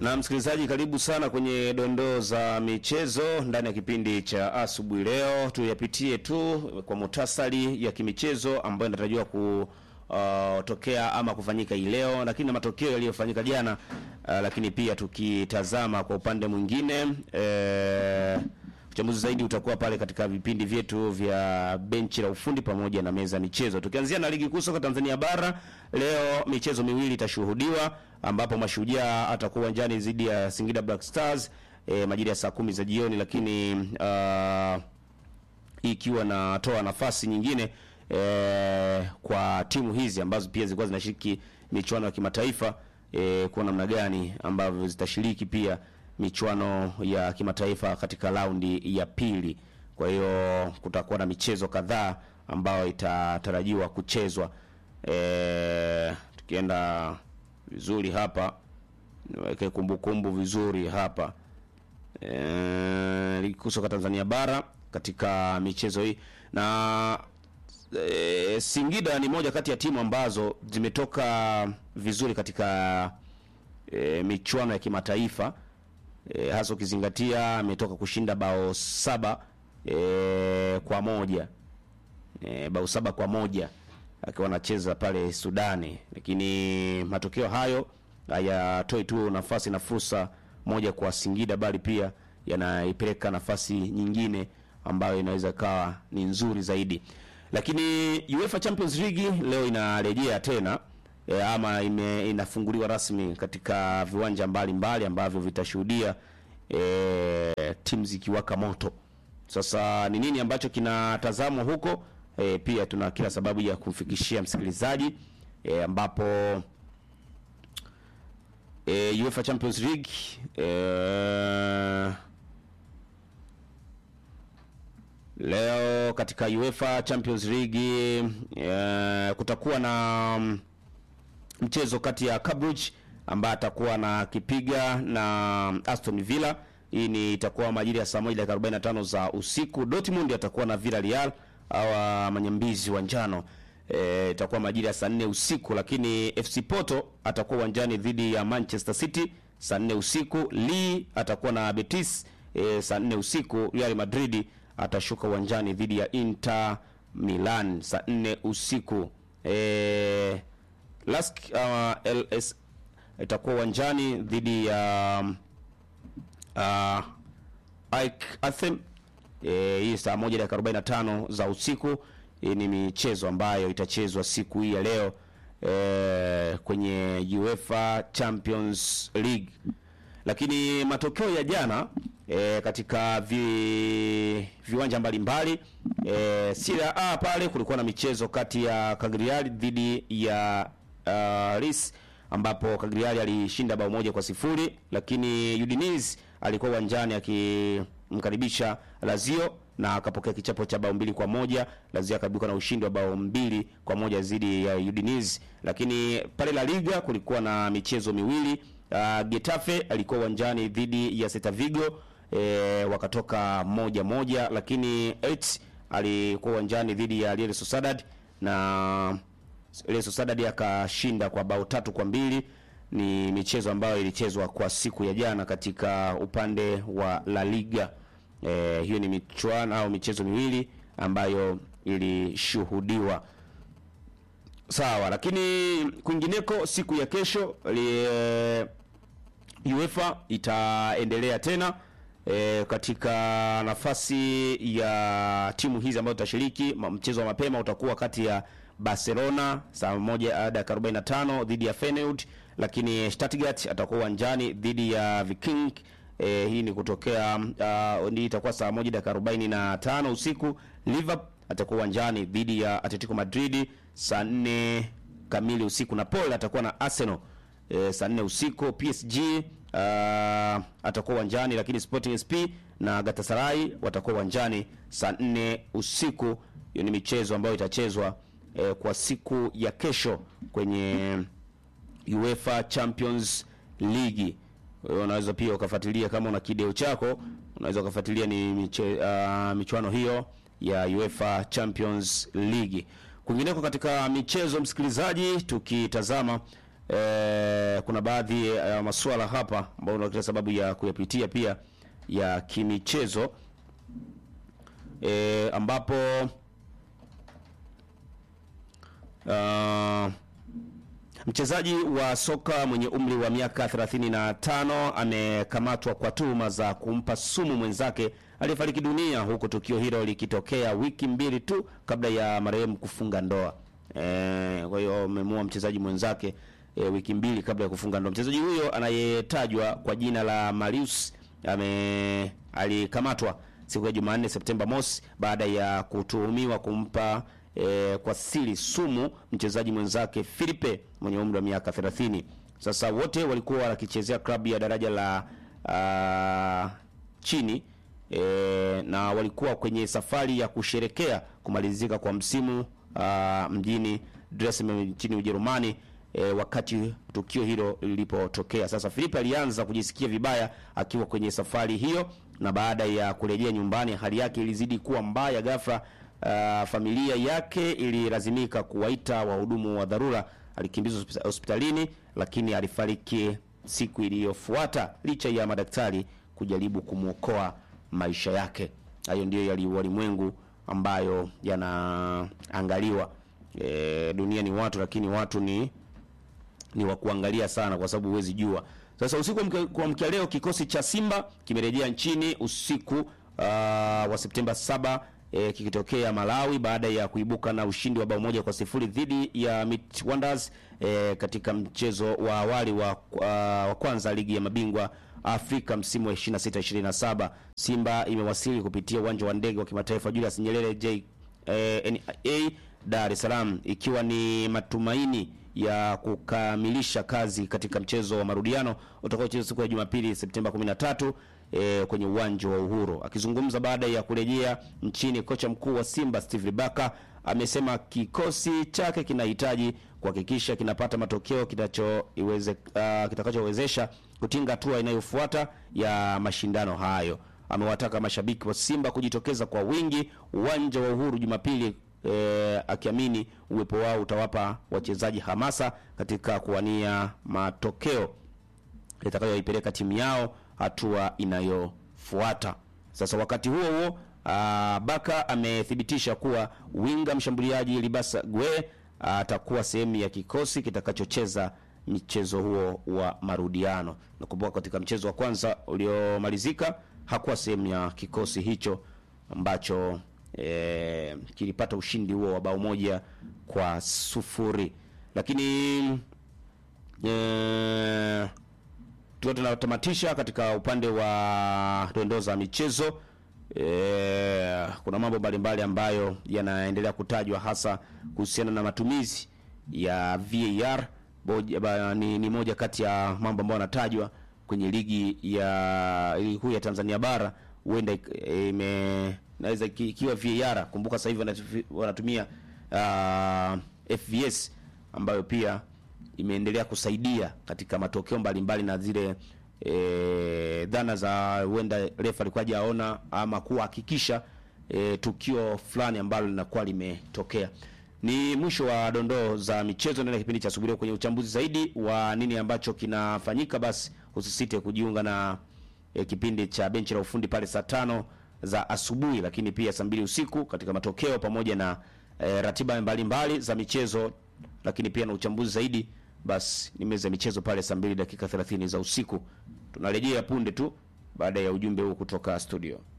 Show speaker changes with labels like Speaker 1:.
Speaker 1: Na msikilizaji, karibu sana kwenye dondoo za michezo ndani ya kipindi cha asubuhi. Leo tuyapitie tu kwa muhtasari ya kimichezo ambayo inatarajiwa kutokea ama kufanyika hii leo, lakini na matokeo yaliyofanyika jana, lakini pia tukitazama kwa upande mwingine uchambuzi zaidi utakuwa pale katika vipindi vyetu vya benchi la ufundi pamoja na meza michezo. Tukianzia na ligi kuu soka Tanzania bara, leo michezo miwili itashuhudiwa ambapo Mashujaa atakuwa uwanjani dhidi ya Singida Black Stars majira ya saa 10 za jioni, lakini ikiwa natoa nafasi nyingine kwa timu hizi ambazo pia zilikuwa zinashiriki michuano ya kimataifa kwa namna gani ambavyo zitashiriki pia michuano ya kimataifa katika raundi ya pili. Kwa hiyo kutakuwa na michezo kadhaa ambayo itatarajiwa kuchezwa. Tukienda vizuri hapa, niweke kumbukumbu vizuri hapa. Ligi kuu soka Tanzania bara katika michezo hii, na Singida ni moja kati ya timu ambazo zimetoka vizuri katika michuano ya kimataifa, hasa ukizingatia ametoka kushinda bao 7 kwa moja, bao 7 kwa moja akiwa anacheza pale Sudani, lakini matokeo hayo hayatoi tu nafasi na fursa moja kwa Singida, bali pia yanaipeleka nafasi nyingine ambayo inaweza kawa ni nzuri zaidi. Lakini UEFA Champions League leo inarejea tena ama inafunguliwa rasmi katika viwanja mbalimbali ambavyo vitashuhudia timu zikiwaka moto. Sasa ni nini ambacho kinatazamwa huko? Pia tuna kila sababu ya kumfikishia msikilizaji ambapo UEFA Champions League leo katika UEFA Champions League kutakuwa na mchezo kati ya Cambridge ambaye atakuwa na kipiga na Aston Villa. Hii ni itakuwa majira ya saa 1:45 za usiku. Dortmund atakuwa na Villarreal au manyambizi wa njano, itakuwa majira ya saa 4 usiku, lakini FC Porto atakuwa uwanjani dhidi ya Manchester City saa 4 usiku. Lille atakuwa na Betis saa 4 usiku. Real Madrid atashuka uwanjani dhidi ya Inter Milan saa 4 usiku. Lask LS itakuwa uwanjani dhidi ya AEK Athens hii saa 1:45 za usiku. Hii ni michezo ambayo itachezwa siku hii ya leo kwenye UEFA Champions League. Lakini matokeo ya jana katika viwanja mbalimbali, Serie A pale kulikuwa na michezo kati ya Cagliari dhidi ya Ris ambapo Cagliari alishinda bao 1-0, lakini Udinese alikuwa uwanjani akimkaribisha Lazio na akapokea kichapo cha bao 2-1. Lazio akaibuka na ushindi wa bao 2-1 dhidi ya Udinese. Lakini pale La Liga kulikuwa na michezo miwili. Getafe alikuwa uwanjani dhidi ya Celta Vigo, wakatoka 1-1, lakini Elche alikuwa uwanjani dhidi ya Real Sociedad na Real Sociedad akashinda kwa bao 3-2. Ni michezo ambayo ilichezwa kwa siku ya jana katika upande wa La Liga. Hiyo ni michuano au michezo miwili ambayo ilishuhudiwa. Sawa, lakini kwingineko siku ya kesho UEFA itaendelea tena katika nafasi ya timu hizi ambazo tutashiriki. Mchezo wa mapema utakuwa kati ya Barcelona saa 1:45 dhidi ya Feyenoord, lakini Stuttgart atakuwa uwanjani dhidi ya Viking. Hii ni kutokea ni itakuwa saa 1:45 usiku. Liverpool atakuwa uwanjani dhidi ya Atletico Madrid saa 4 kamili usiku. Napoli atakuwa na Arsenal saa 4 usiku. PSG atakuwa uwanjani, lakini Sporting SP na Galatasaray watakuwa uwanjani saa 4 usiku. Hiyo ni michezo ambayo itachezwa kwa siku ya kesho kwenye UEFA Champions League. Unaweza pia ukafuatilia kama una kideo chako, unaweza ukafuatilia ni michuano hiyo ya UEFA Champions League. Kwingineko katika michezo, msikilizaji, tukitazama kuna baadhi ya masuala hapa ambayo ndio sababu ya kuyapitia pia ya kimichezo, ambapo mchezaji wa soka mwenye umri wa miaka 35 amekamatwa kwa tuhuma za kumpa sumu mwenzake aliyefariki dunia, huku tukio hilo likitokea wiki mbili tu kabla ya marehemu kufunga ndoa. Kwa hiyo amemua mchezaji mwenzake wiki mbili kabla ya kufunga ndoa. Mchezaji huyo anayetajwa kwa jina la Marius alikamatwa siku ya Jumanne Septemba mosi baada ya kutuhumiwa kumpa kwa siri sumu mchezaji mwenzake Philippe mwenye umri wa miaka 30. Sasa wote walikuwa wakichezea klabu ya daraja la chini na walikuwa kwenye safari ya kusherekea kumalizika kwa msimu mjini Dresden nchini Ujerumani wakati tukio hilo lilipotokea. Sasa Philippe alianza kujisikia vibaya akiwa kwenye safari hiyo, na baada ya kurejea nyumbani hali yake ilizidi kuwa mbaya. Ghafla familia yake ililazimika kuwaita wahudumu wa dharura. Alikimbizwa hospitalini lakini alifariki siku iliyofuata licha ya madaktari kujaribu kumuokoa maisha yake. Hayo ndio yaliulimwengu ambayo yanaangaliwa. Dunia ni watu, lakini watu ni wa kuangalia sana, kwa sababu huwezi jua. Sasa usiku kwa mkia leo kikosi cha Simba kimerejea nchini usiku wa Septemba 7 kikitokea Malawi baada ya kuibuka na ushindi wa bao 1-0 dhidi ya Might Wonders katika mchezo wa awali wa kwanza ligi ya mabingwa Afrika msimu wa 26-27. Simba imewasili kupitia uwanja wa ndege wa kimataifa Julius Nyerere JNA Dar es Salaam, ikiwa ni matumaini ya kukamilisha kazi katika mchezo wa marudiano utakaochezwa siku ya Jumapili Septemba 13 kwenye uwanja wa Uhuru. Akizungumza baada ya kurejea nchini, kocha mkuu wa Simba Steve Baka amesema kikosi chake kinahitaji kuhakikisha kinapata matokeo kitakachowezesha kutinga hatua inayofuata ya mashindano hayo. Amewataka mashabiki wa Simba kujitokeza kwa wingi uwanja wa Uhuru Jumapili, akiamini uwepo wao utawapa wachezaji hamasa katika kuwania matokeo itakayoipeleka timu yao hatua inayofuata. Sasa wakati huo Baka amethibitisha kuwa winga mshambuliaji Libasa Gwe atakuwa sehemu ya kikosi kitakachocheza mchezo huo wa marudiano. Nakumbuka katika mchezo wa kwanza uliomalizika hakuwa sehemu ya kikosi hicho ambacho kilipata ushindi huo wa bao 1-0. Lakini tunatamatisha katika upande wa dondoo za michezo. Kuna mambo mbalimbali ambayo yanaendelea kutajwa, hasa kuhusiana na matumizi ya VAR. Ni moja kati ya mambo ambayo yanatajwa kwenye ligi kuu ya Tanzania bara. Huenda naweza ikiwa VAR. Kumbuka sasa hivi wanatumia FVS ambayo pia imeendelea kusaidia katika matokeo mbalimbali na zile dhana za huenda refa alikuwa hajaona ama kuhakikisha tukio fulani ambalo linakuwa limetokea. Ni mwisho wa dondoo za michezo ndani ya kipindi cha Subiri. Kwenye uchambuzi zaidi wa nini ambacho kinafanyika, basi usisite kujiunga na kipindi cha benchi la ufundi pale saa 5 za asubuhi, lakini pia saa 2 usiku katika matokeo pamoja na ratiba mbalimbali za michezo, lakini pia na uchambuzi zaidi. Basi ni meza michezo pale saa 2 dakika 30 za usiku. Tunarejea punde tu baada ya ujumbe huu kutoka studio.